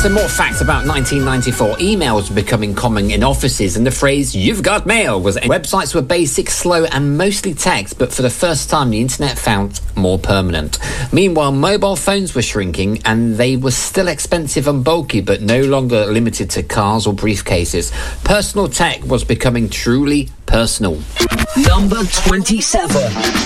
Some more facts about 1994. Emails were becoming common in offices, and the phrase "you've got mail" was... Websites were basic, slow, and mostly text, but for the first time, the internet felt more permanent. Meanwhile, mobile phones were shrinking, and they were still expensive and bulky, but no longer limited to cars or briefcases. Personal tech was becoming truly personal. Number 27.